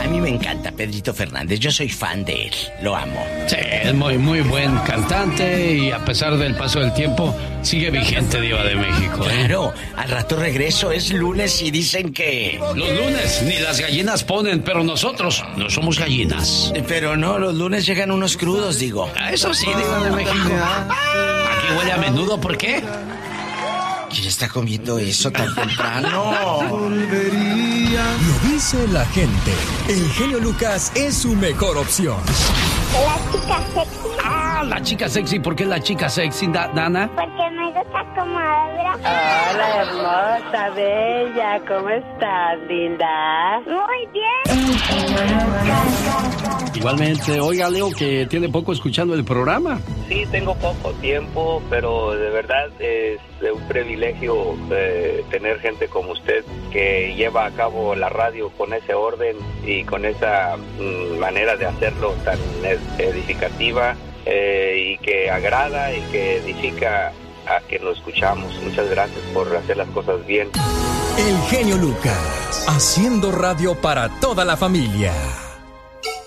mí me encanta Pedrito Fernández, yo soy fan de él, lo amo. Sí, es muy, muy buen cantante y a pesar del paso del tiempo, sigue vigente, Diva de México, ¿eh? Claro, al rato regreso, es lunes y dicen que... Los lunes ni las gallinas ponen, pero nosotros no somos gallinas. Pero no, los lunes llegan unos crudos, digo. Eso sí, Diva de México. Aquí huele a menudo, ¿por qué? ¿Quién está comiendo eso tan temprano? Lo dice la gente. El genio Lucas es su mejor opción. La chica sexy. Ah, la chica sexy. ¿Por qué la chica sexy, Dana? Porque me gusta como habla. Hola, hermosa, bella. ¿Cómo estás, linda? Muy bien. Igualmente, oiga, Leo, que tiene poco escuchando el programa. Sí, tengo poco tiempo, pero de verdad es un privilegio tener gente como usted que lleva a cabo la radio con ese orden y con esa manera de hacerlo tan edificativa y que agrada y que edifica a quien lo escuchamos. Muchas gracias por hacer las cosas bien. El genio Lucas, haciendo radio para toda la familia.